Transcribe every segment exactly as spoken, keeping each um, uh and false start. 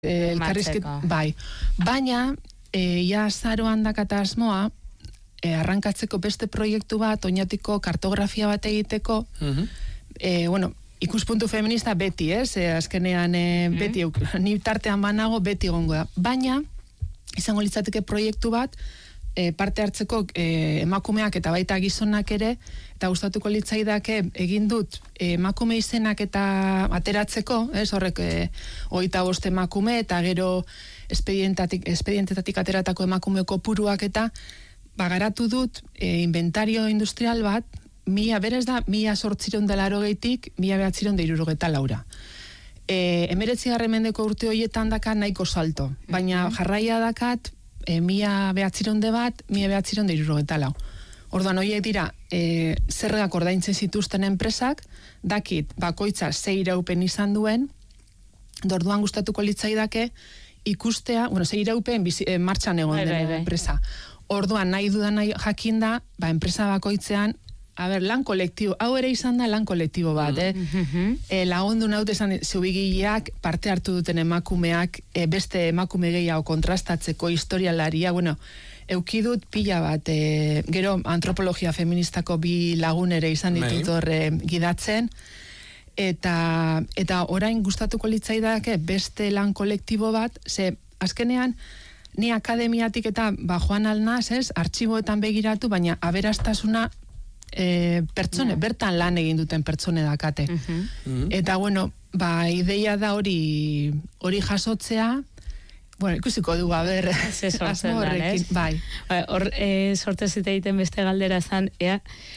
eh, elkarrizket, bai. Baina, eh, ja zaroan dakata asmoa, eh, arrankatzeko beste proiektu bat, oinatiko kartografia bat egiteko, uh-huh. eh, bueno, ikuspuntu feminista beti, ez? Eh, azkenean, eh, uh-huh. beti, ni tartean banago, beti gongo da. Baina, izango litzateke proiektu bat, E, parte hartzeko e, emakumeak eta baita gizonak ere, eta gustatuko litzaidake egin dut e, emakume izenak eta ateratzeko, ez horrek e, hogeita bost emakume eta gero espedientatik, espedientetatik ateratako emakume kopuruak eta bagaratu dut e, inventario industrial bat, mila berez da, mila sortziron dela erogeitik, mila behatziron da irurogeta laura. E, emeretzi garren mendeko urte horietan dakat nahiko salto, baina jarraia dakat, E, mila behatzironde bat, mila behatzironde irurogeta lau. Orduan, horiek dira, e, zergak ordaintzen zituzten enpresak, dakit, bakoitza ze iraupen izan duen, orduan gustatuko litzaidake ikustea, bueno, ze iraupen bizi, e, martxan egon den enpresa. Orduan, nahi dudan nahi jakinda, ba, enpresa bakoitzean, a ber, lan kolektibo, hau ere izan da lan kolektibo bat, eh? Mm-hmm. E, lagundu naute esan zubigileak, parte hartu duten emakumeak, e, beste emakume gehiago kontrastatzeko historialaria, bueno, eukidut pila bat, e, gero antropologia feministako bi lagun ere izan ditut horre gidatzen, eta, eta orain gustatuko litzaidake beste lan kolektibo bat, ze azkenean, ni akademiatik eta ba, joan alnaz, ez, artxiboetan begiratu, baina aberastasuna E, pertsone, yeah. bertan lan egin duten pertsone dakate. Uh-huh. Uh-huh. Eta, bueno, ba, ideia da hori hori jasotzea, bueno, ikusiko du, a ber, asmo horrekin, bai. Hor, e, sortez eta egiten beste galdera zan, ea,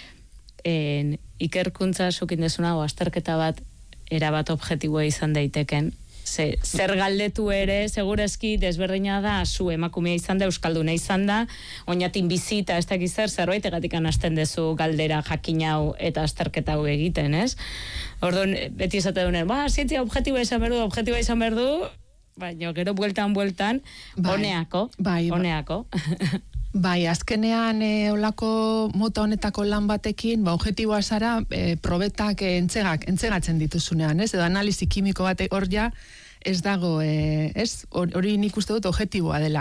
en, ikerkuntza sukin desuna, o azterketa bat, erabat objektiboa izan daiteken, Ze, zer galdetu ere, segurazki desberdina da, zu emakumea izan da, euskalduna izan da, oinatin bizita, ez dakiz zer, zerbait egatik anasten dezu galdera jakin hau eta azterketa hau egiten, ez? Orduan, beti esate dunen, ba, zientzia objektiboa izan berdu, objektiboa izan berdu, baina gero bueltan, bueltan, honeako, bai, honeako. Bai, azkenean e, olako mota honetako lan batekin, ba, objektiboa zara, e, probetak e, entzegak, entzegatzen dituzunean, ez? Edo analizi kimiko bat hor ja, ez dago, e, ez? Hori nik uste dut objektiboa dela.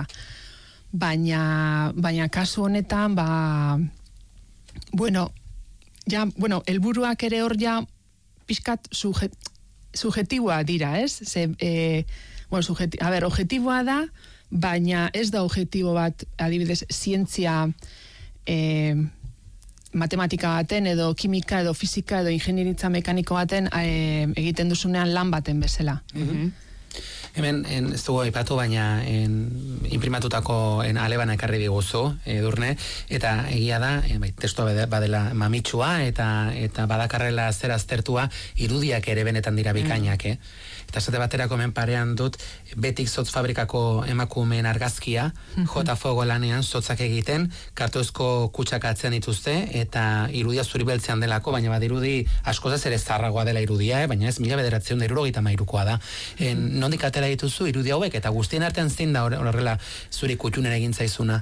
Baina, baina kasu honetan, ba, bueno, ja, bueno, helburuak ere hor ja, pixkat sujet, subjektiboa dira, ez? Ze, e, bueno, subjeti, a ber, objektiboa da, baina ez da objektibo bat, adibidez, zientzia e, matematika baten, edo kimika, edo fizika, edo ingenieritza mekaniko baten e, egiten duzunean lan baten bezala. Mm-hmm. Hemen, en, ez dugu aipatu, baina en, imprimatutako en, alebana ekarri diguzu, Edurne, eta egia da, en, bai, testua badela mamitsua, eta, eta badakarrela zer aztertua, irudiak ere benetan dira bikainak, eh? Eta esate baterako hemen parean dut, betik zotz fabrikako emakumeen argazkia, jota fogo lanean zotzak egiten, kartozko kutsak atzean dituzte, eta irudia zuri beltzean delako, baina badirudi askozaz ere zarragoa dela irudia, eh? Baina ez mila bederatzeun da irurogeita mairukoa da. En, nondik atera dituzu irudia hauek, eta guztien artean zein da horrela zuri kutxunen egin zaizuna?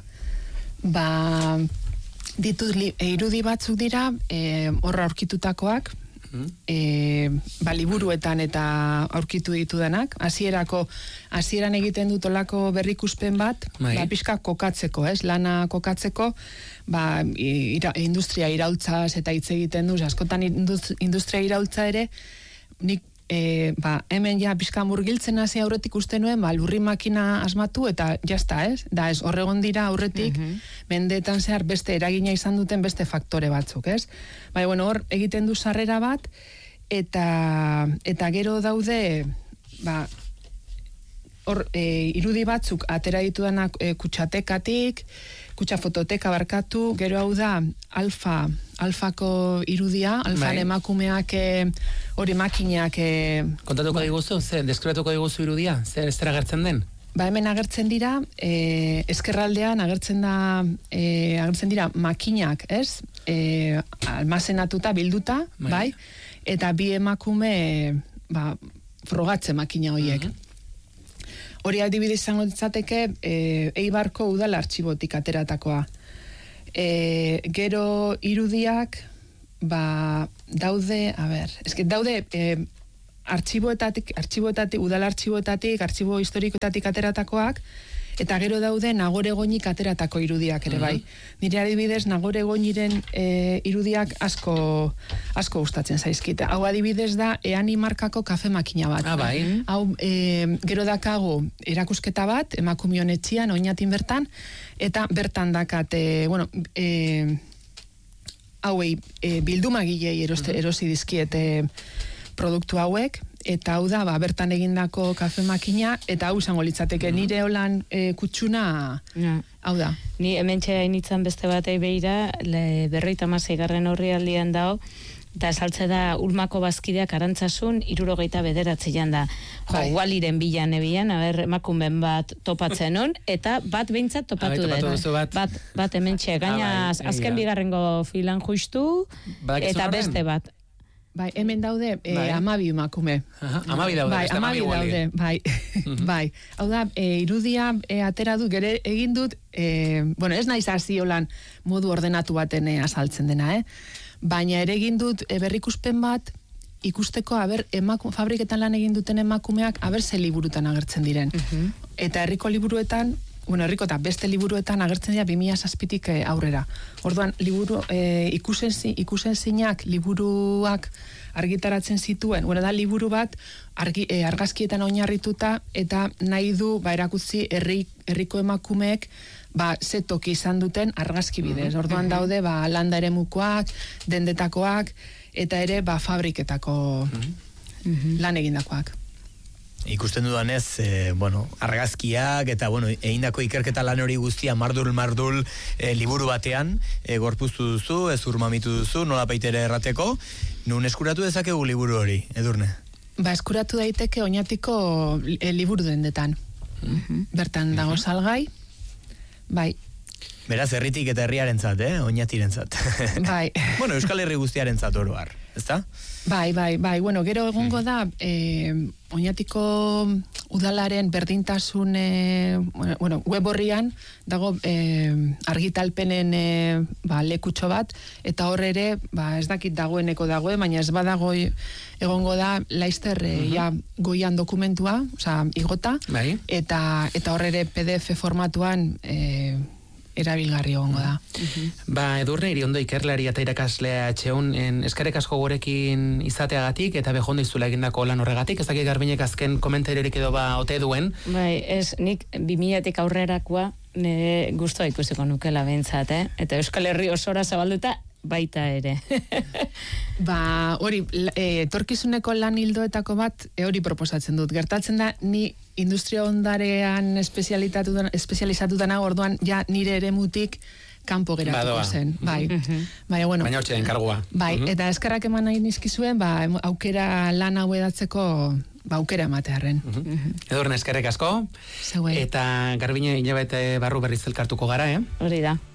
Ba, ditut li, e, irudi batzuk dira, e, horra aurkitutakoak, E, ba, liburuetan eta aurkitu ditudanak, hasierako hasieran egiten dut olako berrikuspen bat, bai. Ba, pixka kokatzeko, ez, lana kokatzeko, ba, ira, industria iraultzaz eta hitz egiten duz, askotan industria iraultza ere, nik E, ba, hemen ja pixka murgiltzen hasi aurretik uste nuen, ba, lurri makina asmatu eta jazta, ez? Da, ez, horregon dira aurretik, uh-huh. mendeetan zehar beste eragina izan duten beste faktore batzuk, ez? Bai, bueno, hor egiten du sarrera bat, eta, eta gero daude, ba, hor e, irudi batzuk atera ditudanak e, kutsatekatik, kutsa fototeka barkatu, gero hau da alfa, alfako irudia, alfan bai. Emakumeak hori makineak e, kontatuko ba. Diguzu, zer, deskribatuko diguzu irudia, zer ez agertzen den? Ba, hemen agertzen dira, e, eskerraldean agertzen da, e, agertzen dira makinak, ez? E, almazenatuta, bilduta, bai. Bai? Eta bi emakume, ba, frogatze makina horiek. Uh-huh. Hori adibide izango ditzateke, e, Eibarko udal artxibotik ateratakoa. E, gero irudiak, ba, daude, a ber, eske daude, e, artxiboetatik, artxiboetatik, udal artxiboetatik, artxibo historikoetatik ateratakoak, eta gero daude Nagore Goñik ateratako irudiak ere bai. Nire adibidez, Nagore Goñiren e, irudiak asko asko gustatzen zaizkite. Hau adibidez da, Eani markako kafe makina bat. Ah, bai. Hau, e, gero dakago erakusketa bat, emakumion etxian, oinatin bertan, eta bertan dakat, e, bueno, e, hauei, e, bildumagilei eroste, erosi dizkiete produktu hauek, eta hau da, ba, bertan egindako kafe makina, eta hau izango litzateke nire holan e, kutsuna, Ja. hau da. Ni hemen txeain itzan beste batei behira, le, berroita masei garren horri aldian dao, eta esaltze da Ulmako bazkideak arantzasun irurogeita bederatzean da. Jo, Bai. Waliren bilan ebian, haber, emakumen bat topatzen on, eta bat behintzat topatu Ah, bai, topatu den. duzu bat. Bat, bat hemen txe, gaina Ah, bai, azken egia. bigarrengo filan justu, Badakizun eta horren? beste bat. Bai, hemen daude e, Bai. amabi emakume. Aha, amabi daude, Bai, beste amabi amabi wali. daude, bai. Bai. Hau da, e, irudia e, atera dut, gere egin dut, e, bueno, ez naiz hasi holan modu ordenatu baten e, azaltzen dena, eh? Baina ere egin dut e, berrikuspen bat, ikusteko, aber, emaku, fabriketan lan egin duten emakumeak, aber ze liburutan agertzen diren. Eta herriko liburuetan, bueno, herriko eta beste liburuetan agertzen dira bi mila zazpitik e, aurrera. Orduan, liburu, e, ikusen, ikusen zinak liburuak argitaratzen zituen, bueno, da liburu bat argi, e, argazkietan oinarrituta, eta nahi du, ba, erakutzi herri, herriko emakumeek, ba, ze toki izan duten argazki bidez. Orduan daude, ba, landa eremukoak, dendetakoak, eta ere, ba, fabriketako lan egindakoak. Ikusten dudanez, e, bueno, argazkiak eta, bueno, egindako ikerketa lan hori guztia mardul-mardul e, liburu batean, e, gorpuztu duzu, ez urmamitu duzu, nola paitere errateko, nun eskuratu dezakegu liburu hori, Edurne? Ba, eskuratu daiteke oinatiko e, liburu dendetan. Bertan dago salgai, bai, Beraz, herritik eta herriarentzat, eh? Oñatirentzat. bai. Bueno, Euskal Herri guztiarentzat oro har, ezta? Bai, bai, bai. Bueno, gero egongo da, eh, Oñatiko udalaren berdintasun, eh, bueno, web horrian dago eh, argitalpenen eh, ba, lekutxo bat, eta hor ere, ba, ez dakit dagoeneko dagoe, baina ez badago egongo da Laizter eh, ja, goian dokumentua, osea, igota, Bai. eta, eta hor ere P D F formatuan eh, erabilgarri egongo da. Ba, Edurne, Iriondo ikerlari eta irakaslea etxeun, en, eskerrik asko gurekin izateagatik, eta bejondo izula egindako lan horregatik, ez dakik Garbinek azken komentaririk edo ba ote duen. Bai, ez, nik bi milatik aurrerakoa nire gustoa ikusiko nukela behintzat, eh? Eta Euskal Herri osora zabalduta baita ere. Ba, hori, e, etorkizuneko lan hildoetako bat, e, hori proposatzen dut. Gertatzen da, ni industria ondarean espezializatu dana, orduan, ja nire eremutik kanpo geratuko Badoa. zen. Bai, baina, bueno. Baina hortxe den kargua. Bai, eta eskerrak eman nahi nizkizuen, ba, em- aukera lan hau edatzeko, ba, aukera ematearren. Edurne, eskerrik asko. Zeuen. Eta Garbine hilabete barru berriz elkartuko gara, eh? Hori da.